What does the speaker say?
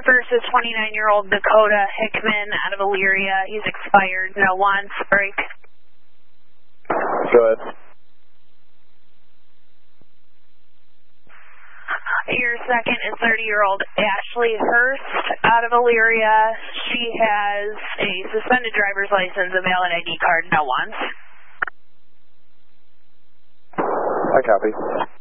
First is 29-year-old Dakota Hickman out of Elyria. He's expired, no wants, break. Go ahead. Your second is 30-year-old Ashley Hurst out of Elyria. She has a suspended driver's license, a valid ID card, no wants. I copy.